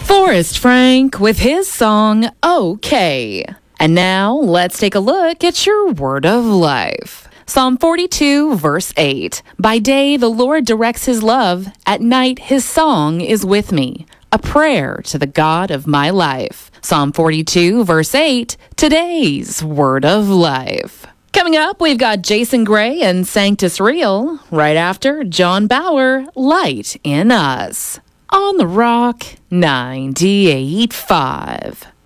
Forrest Frank with his song, Okay. And now let's take a look at your word of life. Psalm 42, verse 8. By day the Lord directs his love. At night his song is with me. A prayer to the God of my life. Psalm 42, verse 8. Today's word of life. Coming up, we've got Jason Gray and Sanctus Real. Right after, John Bauer, Light in Us. On the Rock 98.5.